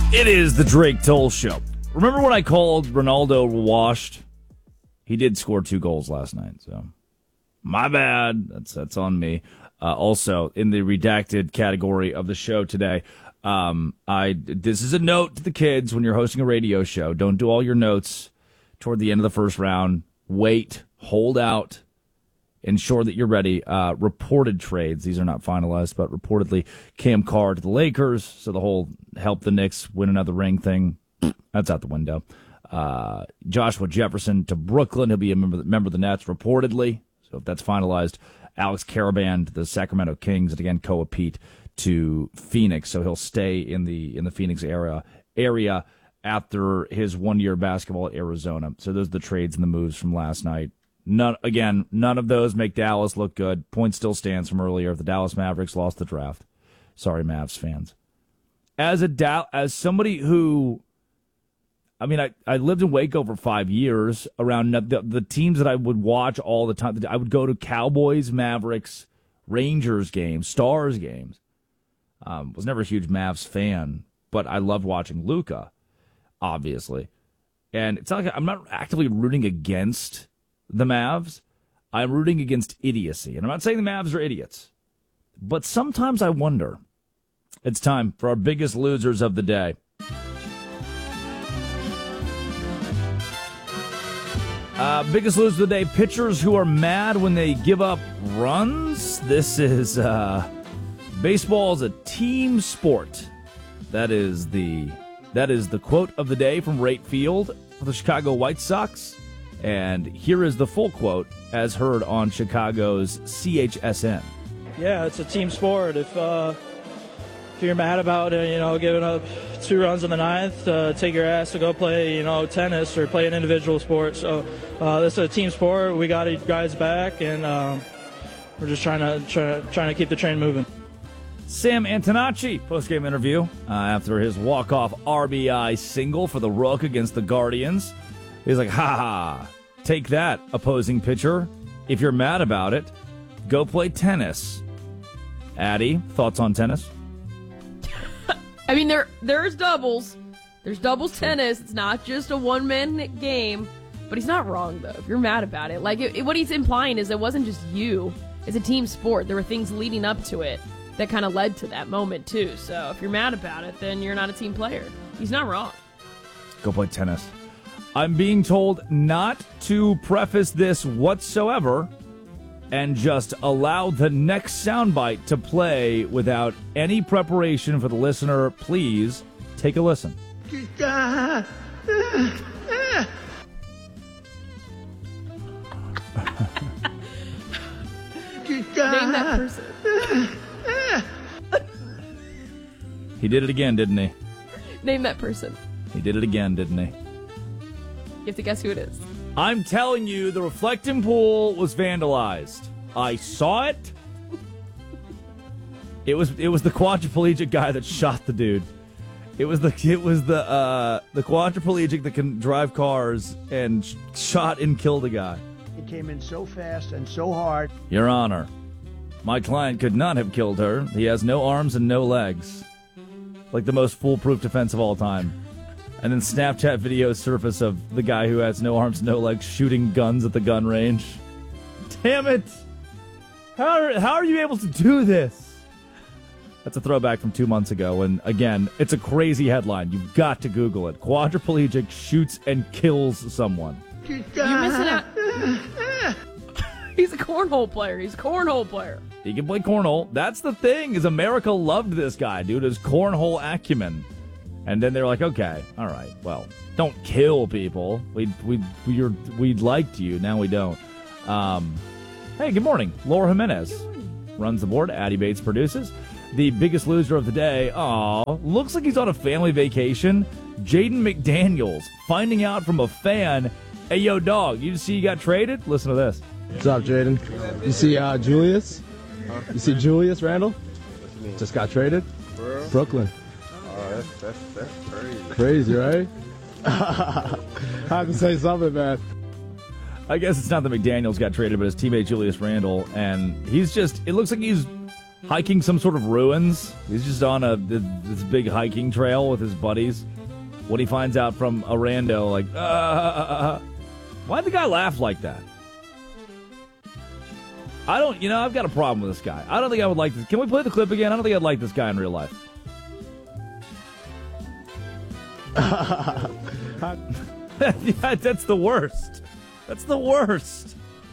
It is the Drake Toll Show. Remember when I called Ronaldo washed? He did score 2 goals last night, so my bad. That's on me. Also, in the redacted category of the show today, this is a note to the kids when you're hosting a radio show. Don't do all your notes toward the end of the first round. Wait, hold out, ensure that you're ready. Reported trades, these are not finalized, but reportedly Cam Carr to the Lakers, so the whole help the Knicks win another ring thing, that's out the window. Joshua Jefferson to Brooklyn, he'll be a member of the Nets, reportedly, so if that's finalized. Alex Caravan to the Sacramento Kings, and again, Koa Pete to Phoenix, so he'll stay in the Phoenix area after his 1 year basketball at Arizona. So those are the trades and the moves from last night. None of those make Dallas look good. Point still stands from earlier. The Dallas Mavericks lost the draft. Sorry, Mavs fans. As somebody who, I lived in Waco for 5 years around the teams that I would watch all the time. I would go to Cowboys, Mavericks, Rangers games, Stars games. Was never a huge Mavs fan, but I loved watching Luka, obviously. And it's not like I'm not actively rooting against the Mavs. I'm rooting against idiocy. And I'm not saying the Mavs are idiots, but sometimes I wonder. It's time for our biggest losers of the day. Biggest loser of the day, pitchers who are mad when they give up runs. This is baseball is a team sport. That is the quote of the day from Rate Field for the Chicago White Sox. And here is the full quote as heard on Chicago's CHSN. Yeah, it's a team sport. If you're mad about giving up 2 runs in the ninth, take your ass to go play tennis or play an individual sport. So this is a team sport. We got guys back, and we're just trying to keep the train moving. Sam Antonacci, post-game interview after his walk-off RBI single for the Rook against the Guardians. He's like, ha, take that, opposing pitcher. If you're mad about it, go play tennis. Addie, thoughts on tennis? There's doubles. There's doubles tennis. It's not just a one-man game. But he's not wrong, though, if you're mad about it. What he's implying is it wasn't just you. It's a team sport. There were things leading up to it that kind of led to that moment, too. So if you're mad about it, then you're not a team player. He's not wrong. Go play tennis. I'm being told not to preface this whatsoever and just allow the next soundbite to play without any preparation for the listener. Please take a listen. Name that person. He did it again, didn't he? Name that person. He did it again, didn't he? You have to guess who it is. I'm telling you, the reflecting pool was vandalized. I saw it. It was the quadriplegic guy that shot the dude. It was the quadriplegic that can drive cars and shot and killed a guy. It came in so fast and so hard. Your Honor, my client could not have killed her. He has no arms and no legs. Like the most foolproof defense of all time. And then Snapchat videos surface of the guy who has no arms, no legs, shooting guns at the gun range. Damn it! How are you able to do this? That's a throwback from 2 months ago. And again, it's a crazy headline. You've got to Google it. Quadriplegic shoots and kills someone. You're missing out. He's a cornhole player. He can play cornhole. That's the thing, is America loved this guy, dude, his cornhole acumen. And then they're like, okay, all right, well, don't kill people. We liked you, now we don't. Hey, good morning. Laura Jimenez runs the board. Addie Bates produces. The biggest loser of the day, looks like he's on a family vacation. Jaden McDaniels finding out from a fan, hey, yo, dog, you see you got traded? Listen to this. What's up, Jaden? You see Julius? You see Julius Randle? Just got traded? Brooklyn. Oh, that's crazy. Crazy, right? I have to say something, man. I guess it's not that McDaniels got traded, but his teammate Julius Randle, and he's just, it looks like he's hiking some sort of ruins. He's just on this big hiking trail with his buddies. When he finds out from a rando, like, why'd the guy laugh like that? I've got a problem with this guy. I don't think I would like this. Can we play the clip again? I don't think I'd like this guy in real life. Yeah, that's the worst. That's the worst.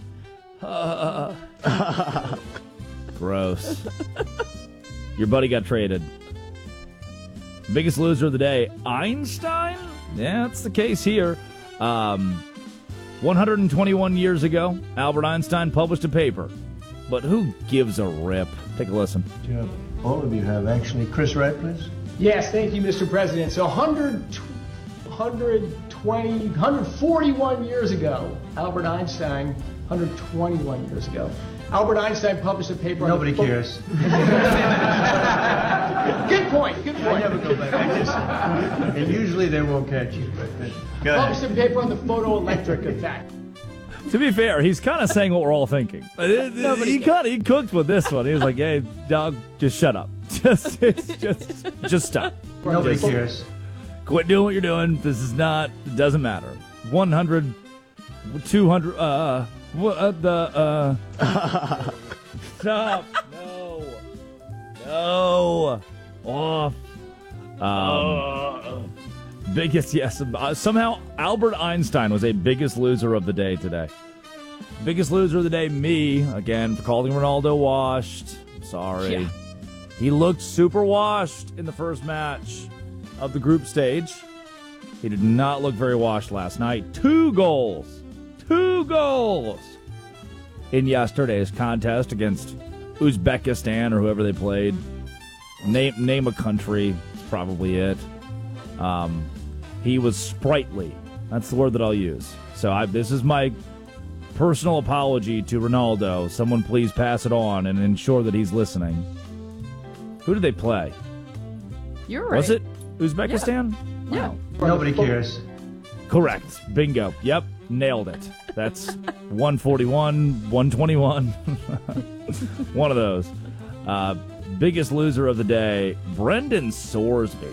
Gross. Your buddy got traded. Biggest loser of the day, Einstein? Yeah, that's the case here. 121 years ago, Albert Einstein published a paper. But who gives a rip? Take a listen. All of you have, actually. Chris Wright, please. Yes, thank you, Mr. President. So 141 years ago, Albert Einstein, 121 years ago, Albert Einstein published a paper. Nobody cares. Good point. Good point. I never go back. And usually they won't catch you. But go ahead. Published a paper on the photoelectric effect. To be fair, he's kind of saying what we're all thinking. He cooked with this one. He was like, "Hey, dog, just shut up. Just stop. Nobody cares. Quit doing what you're doing. This is not. It doesn't matter. 100, 200. Stop. No. Off. Biggest, yes. Somehow Albert Einstein was a biggest loser of the day today. Biggest loser of the day, me. Again, for calling Ronaldo washed. Sorry. Yeah. He looked super washed in the first match of the group stage. He did not look very washed last night. 2 goals in yesterday's contest against Uzbekistan or whoever they played. Name a country. It's probably it. He was sprightly. That's the word that I'll use. So this is my personal apology to Ronaldo. Someone please pass it on and ensure that he's listening. Who did they play? You're right. Was it Uzbekistan? Yeah. Wow. Nobody cares. Correct. Bingo. Yep. Nailed it. That's 141, 121. One of those. Biggest loser of the day, Brendan Sorsby.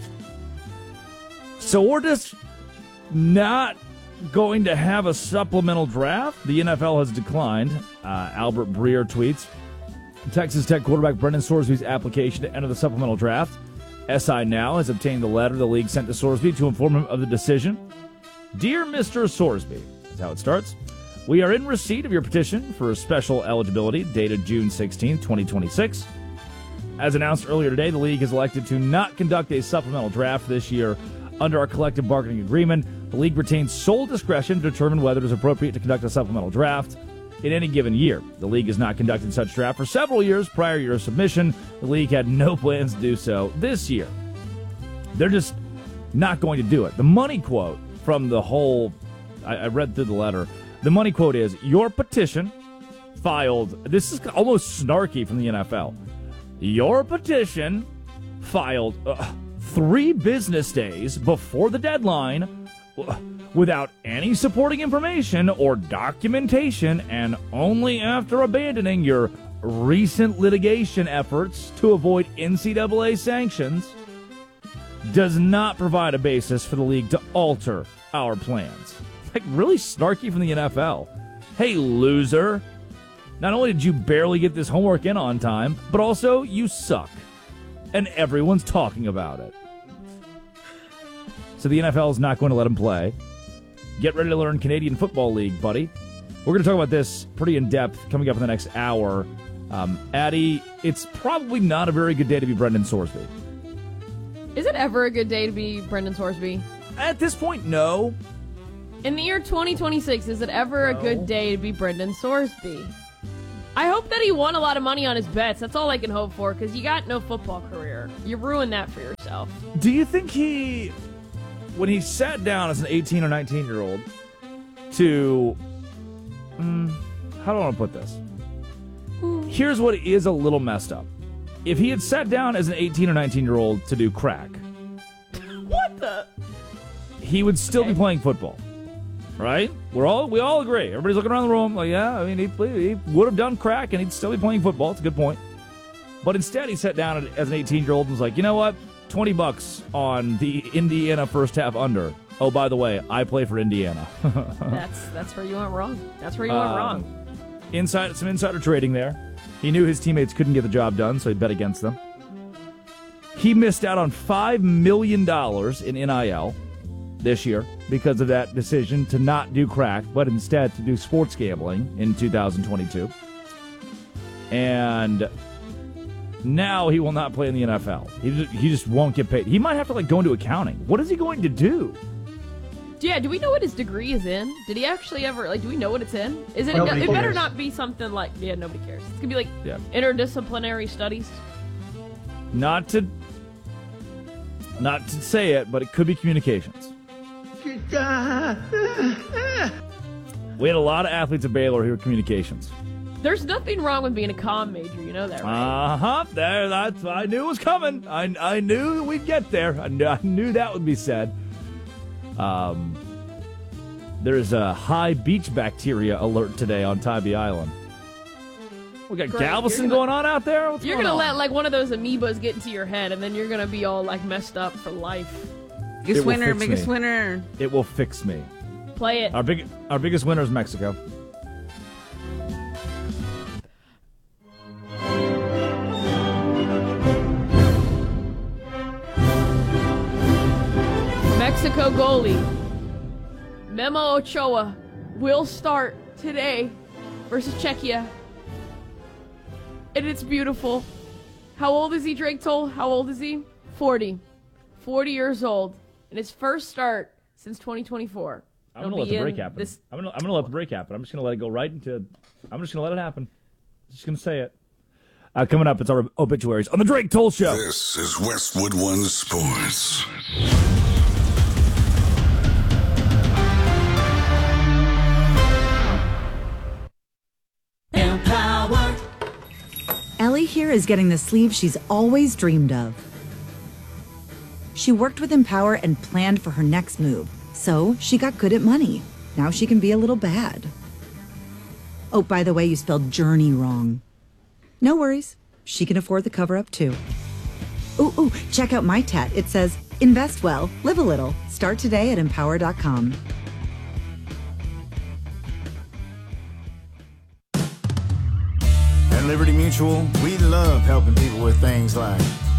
So we're just not going to have a supplemental draft. The NFL has declined. Albert Breer tweets, Texas Tech quarterback Brendan Sorsby's application to enter the supplemental draft. SI Now has obtained the letter the league sent to Sorsby to inform him of the decision. Dear Mr. Sorsby, is how it starts. We are in receipt of your petition for special eligibility dated June 16, 2026. As announced earlier today, the league has elected to not conduct a supplemental draft this year. Under our collective bargaining agreement, the league retains sole discretion to determine whether it is appropriate to conduct a supplemental draft in any given year. The league has not conducted such draft for several years prior to your submission. The league had no plans to do so this year. They're just not going to do it. The money quote from the whole, I read through the letter. The money quote is, your petition filed, this is almost snarky from the NFL. Your petition filed 3 business days before the deadline without any supporting information or documentation and only after abandoning your recent litigation efforts to avoid NCAA sanctions does not provide a basis for the league to alter our plans. Like, really snarky from the NFL. Hey, loser. Not only did you barely get this homework in on time, but also you suck. And everyone's talking about it. So the NFL is not going to let him play. Get ready to learn Canadian Football League, buddy. We're going to talk about this pretty in-depth coming up in the next hour. Addie, it's probably not a very good day to be Brendan Sorsby. Is it ever a good day to be Brendan Sorsby? At this point, no. In the year 2026, is it ever a good day to be Brendan Sorsby? I hope that he won a lot of money on his bets. That's all I can hope for, because you got no football career. You ruined that for yourself. Do you think when he sat down as an 18 or 19-year-old to, how do I want to put this? Here's what is a little messed up. If he had sat down as an 18 or 19-year-old to do crack, what the? He would still be playing football, right? We all agree. Everybody's looking around the room like, yeah, I mean, he would have done crack and he'd still be playing football. It's a good point. But instead, he sat down as an 18-year-old and was like, you know what? $20 on the Indiana first half under. Oh, by the way, I play for Indiana. That's where you went wrong. That's where you went wrong. Some insider trading there. He knew his teammates couldn't get the job done, so he bet against them. He missed out on $5 million in NIL this year because of that decision to not do crack, but instead to do sports gambling in 2022. And now he will not play in the NFL. He just won't get paid. He might have to go into accounting. What is he going to do? Yeah, do we know what his degree is in? Did he actually ever, do we know what it's in? Is it? Nobody It better cares. not be something nobody cares. It's going to be interdisciplinary studies. Not to say it, but it could be communications. We had a lot of athletes at Baylor who were communications. There's nothing wrong with being a comm major, you know that, right? I knew it was coming. I knew we'd get there. I knew that would be said. There's a high beach bacteria alert today on Tybee Island. We got Great. Galveston going on out there? What's You're going gonna on? let one of those amoebas get into your head, and then you're gonna be all messed up for life. Biggest It will winner, fix biggest me. winner. It will fix me. Play it. Our biggest winner is Mexico. Mexico goalie Memo Ochoa will start today versus Czechia. And it's beautiful. How old is he, Drake Toll? How old is he? 40. 40 years old. And his first start since 2024. I'm going to let the break happen. I'm going to let the break happen. I'm just going to let it go right into... I'm just going to let it happen. Just going to say it. Coming up, it's our obituaries on the Drake Toll Show. This is Westwood One Sports. Ellie here is getting the sleeve she's always dreamed of. She worked with Empower and planned for her next move, so she got good at money. Now she can be a little bad. Oh, by the way, you spelled journey wrong. No worries. She can afford the cover-up, too. Ooh, check out my tat. It says, invest well, live a little. Start today at empower.com. At Liberty Mutual, we love helping people with things like